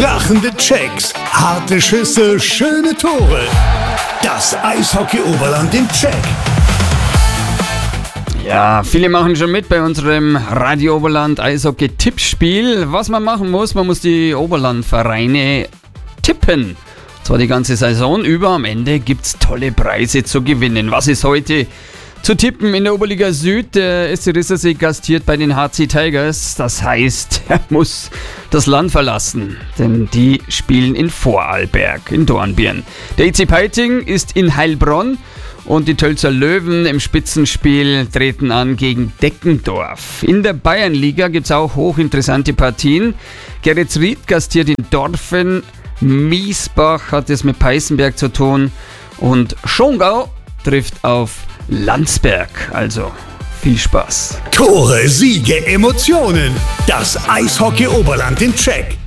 krachende Checks, harte Schüsse, schöne Tore. Das Eishockey Oberland im Check. Ja, viele machen schon mit bei unserem Radio Oberland Eishockey-Tippspiel. Was man machen muss, man muss die Oberland-Vereine tippen. Und zwar die ganze Saison über. Am Ende gibt es tolle Preise zu gewinnen. Was ist heute zu tippen in der Oberliga Süd? Der SC Rissersee gastiert bei den HC Tigers. Das heißt, er muss das Land verlassen, denn die spielen in Vorarlberg, in Dornbirn. Der EC Peiting ist in Heilbronn. Und die Tölzer Löwen im Spitzenspiel treten an gegen Deckendorf. In der Bayernliga gibt es auch hochinteressante Partien. Geretsried gastiert in Dorfen, Miesbach hat es mit Peißenberg zu tun und Schongau trifft auf Landsberg. Also viel Spaß. Tore, Siege, Emotionen. Das Eishockey Oberland im Check.